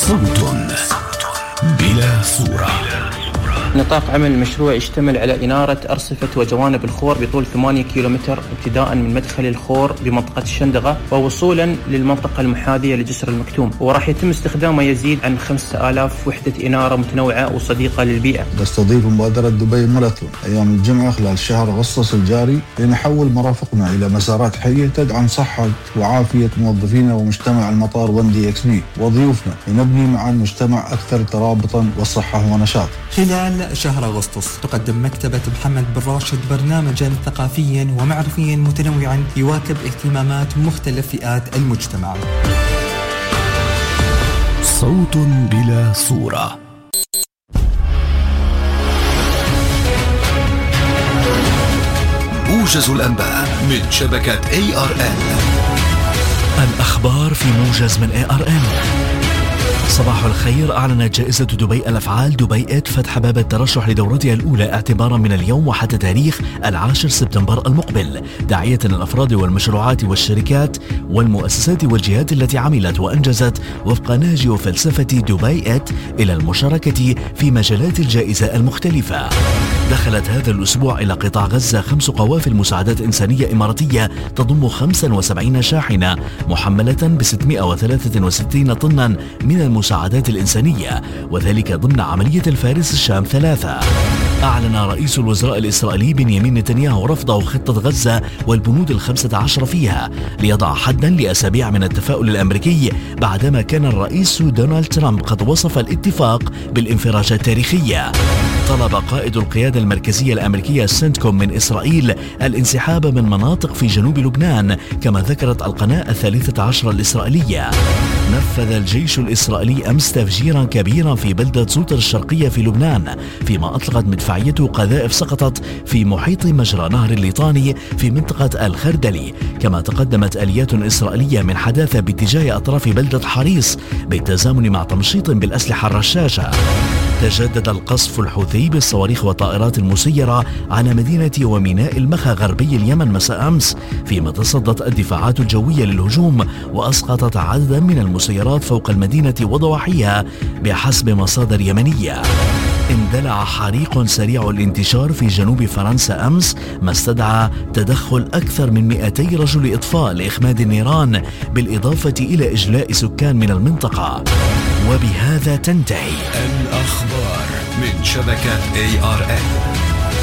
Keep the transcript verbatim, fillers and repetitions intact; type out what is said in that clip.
صوت بلا صورة. نطاق عمل المشروع يشتمل على إنارة أرصفة وجوانب الخور بطول ثمانية كيلومتر ابتداء من مدخل الخور بمنطقة الشندقة ووصولا للمنطقة المحاذية لجسر المكتوم، وراح يتم استخدام ما يزيد عن خمسة آلاف وحدة إنارة متنوعة وصديقة للبيئة. تستضيف مبادرة دبي ماراثون أيام الجمعة خلال شهر أغسطس الجاري لنحول مرافقنا إلى مسارات حية تدعم صحة وعافية موظفينا ومجتمع المطار وندي إكس بي وضيوفنا لنبني معا مجتمع أكثر ترابطا والصحة ونشاط. خلال شهر أغسطس تقدم مكتبة محمد بن راشد برنامجا ثقافيا ومعرفيا متنوعا يواكب اهتمامات مختلف فئات المجتمع. صوت بلا صورة. موجز الأنباء من شبكة إيه آر إل. الأخبار في موجز من إيه آر إل. صباح الخير. أعلنت جائزة دبي الأفعال دبي إت فتح باب الترشح لدورتها الأولى اعتبارا من اليوم وحتى تاريخ العاشر سبتمبر المقبل، داعية الأفراد والمشروعات والشركات والمؤسسات والجهات التي عملت وأنجزت وفق نهج وفلسفة دبي إت إلى المشاركة في مجالات الجائزة المختلفة. دخلت هذا الأسبوع إلى قطاع غزة خمس قوافل مساعدات إنسانية إماراتية تضم خمسة وسبعين شاحنة محملة ب ستمائة وثلاثة وستين طنا من المساعدات الإنسانية، وذلك ضمن عملية الفارس الشام ثلاثة. أعلن رئيس الوزراء الإسرائيلي بنيامين نتنياهو رفضه خطة غزة والبنود الخمسة عشر فيها ليضع حدا لأسابيع من التفاؤل الأمريكي بعدما كان الرئيس دونالد ترامب قد وصف الاتفاق بالانفراجة التاريخية. طلب قائد القيادة المركزية الأمريكية سنتكوم من إسرائيل الانسحاب من مناطق في جنوب لبنان، كما ذكرت القناة الثالثة عشر الإسرائيلية. نفذ الجيش الإسرائيلي أمس تفجيرا كبيرا في بلدة زوطر الشرقية في لبنان، فيما أطلقت مدفعيته قذائف سقطت في محيط مجرى نهر الليطاني في منطقة الخردلي. كما تقدمت آليات إسرائيلية من حداثة باتجاه أطراف بلدة حريص بالتزامن مع تمشيط بالأسلحة الرشاشة. تجدد القصف الحوثي بالصواريخ والطائرات المسيرة على مدينة وميناء المخا غربي اليمن مساء أمس، فيما تصدت الدفاعات الجوية للهجوم وأسقطت عددا من المسيرات فوق المدينة وضواحيها بحسب مصادر يمنية. اندلع حريق سريع الانتشار في جنوب فرنسا أمس، ما استدعى تدخل أكثر من مئتي رجل إطفاء لإخماد النيران بالإضافة إلى إجلاء سكان من المنطقة. وبهذا تنتهي الأخبار من شبكة إيه آر إل.